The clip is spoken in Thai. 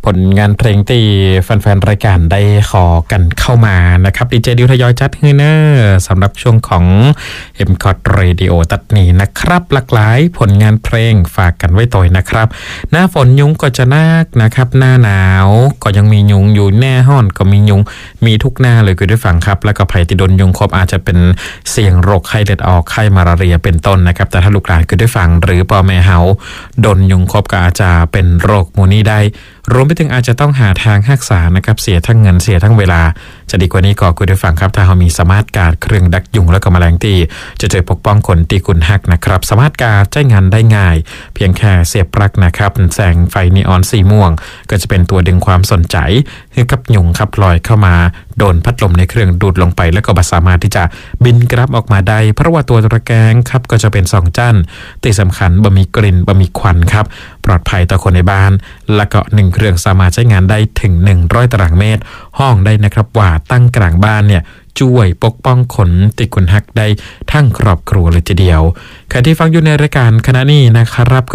ลงานเพลงที่แฟนๆรายการได้ขอกันเข้ามานะครับดีเจดิวทยอยจัดให้เนอสำหรับช่วงของ MCOT Radio ตัดนี้นะครับหลากหลายผลงานเพลงฝากกันไว้ต่อยนะครับหน้าฝนยุงก็จะนักนะครับหน้าหนาวก็ยังมียุงอยู่แน่ห้อนก็มียุงมีทุกหน้าเลยคุณได้ฟังครับแล้วก็ภัยที่โดนยุงครบอาจจะเป็นเสี่ยงโรคไข้เลือดออกไข้มาลาเรียเป็นต้นนะครับแต่ถ้าลูกหลานคุณได้ฟังหรือพ่อแม่เฮาโดนยุงครบก็อาจจะเป็นโรคมูนี้ได้รวมไปถึงอาจจะต้องหาทางรักษานะครับเสียทั้งเงินเสียทั้งเวลาจะดีกว่านี้ก็คุณได้ฟังครับถ้าเรามีสมาร์ทการ์ดเครื่องดักยุงแล้วก็แมลงที่จะช่วยปกป้องคนที่คุณฮักนะครับสมาร์ทการ์ดใช้งานได้ง่ายเพียงแค่เสียบปลั๊กนะครับแสงไฟนีออนสีม่วงก็จะเป็นตัวดึงความสนใจให้กับยุงครับลอยเข้ามาโดนพัดลมในเครื่องดูดลงไปแล้วก็สามารถที่จะบินกลับออกมาได้เพราะว่าตัวตะแกรงครับก็จะเป็น2จั่นที่สำคัญบ่มีกลิ่นบ่มีควันครับปลอดภัยต่อคนในบ้านแล้วก็1เครื่องสามารถใช้งานได้ถึง100ตารางเมตรห้องได้นะครับว่าตั้งกลางบ้านเนี่ยช่วยปกป้องคนติดคุณฮักได้ทั้งครอบครัวเลยทีเดียวใครที่ฟังอยู่ในรายการขณะนี้นะครับ